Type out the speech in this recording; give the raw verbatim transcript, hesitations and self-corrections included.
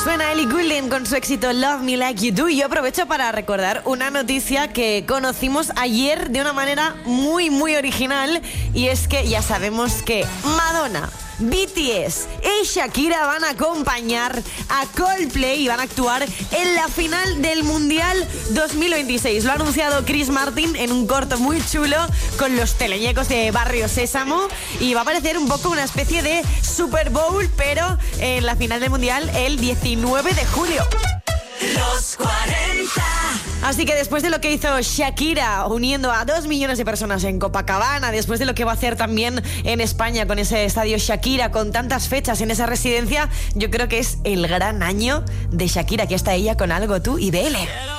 Suena Ellie Goulding con su éxito Love Me Like You Do. Y yo aprovecho para recordar una noticia que conocimos ayer de una manera muy, muy original. Y es que ya sabemos que Madonna, B T S y Shakira van a acompañar a Coldplay y van a actuar en la final del Mundial dos mil veintiséis. Lo ha anunciado Chris Martin en un corto muy chulo con los teleñecos de Barrio Sésamo y va a parecer un poco una especie de Super Bowl, pero en la final del Mundial el diecinueve de julio. Los cuarenta. Así que después de lo que hizo Shakira uniendo a dos millones de personas en Copacabana, después de lo que va a hacer también en España con ese estadio Shakira, con tantas fechas en esa residencia, yo creo que es el gran año de Shakira. Aquí está ella con Algo Tú y B L.